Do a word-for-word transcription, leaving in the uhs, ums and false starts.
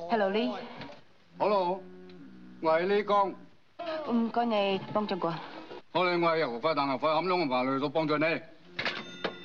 Hello Lý. Hello， 我係李剛。 唔該你幫助我。 我哋我係由快蛋啊，快冚窿嘅朋友都幫助你。